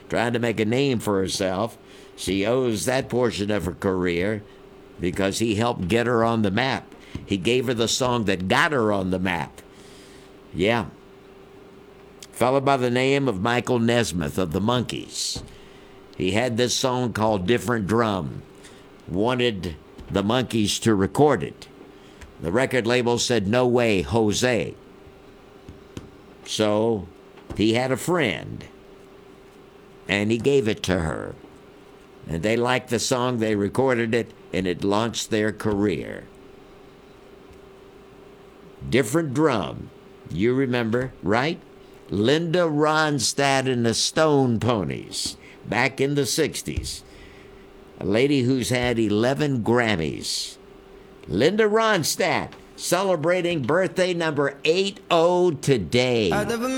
trying to make a name for herself. She owes that portion of her career because he helped get her on the map. He gave her the song that got her on the map. Yeah. Fellow by the name of Michael Nesmith of the Monkees. He had this song called Different Drum. Wanted the Monkees to record it. The record label said, no way, Jose. So he had a friend, and he gave it to her. And they liked the song, they recorded it, and it launched their career. Different Drum. You remember, right? Linda Ronstadt and the Stone Ponies, back in the 60s. A lady who's had 11 Grammys. Linda Ronstadt, celebrating birthday number 80 today.